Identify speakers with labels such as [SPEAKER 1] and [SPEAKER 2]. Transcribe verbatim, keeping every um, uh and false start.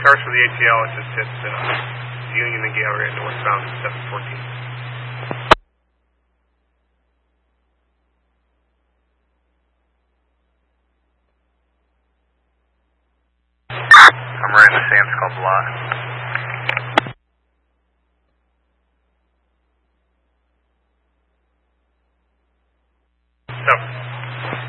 [SPEAKER 1] starts with the A T L, it just hits uh, Union and Gale right northbound at seven fourteen.
[SPEAKER 2] I'm running the Sam's Club block.
[SPEAKER 1] seven.